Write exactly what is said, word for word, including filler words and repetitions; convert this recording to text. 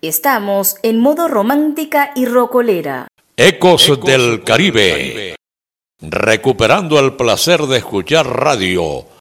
Estamos en modo romántica y rocolera. Ecos, Ecos del Caribe. Caribe. Recuperando el placer de escuchar radio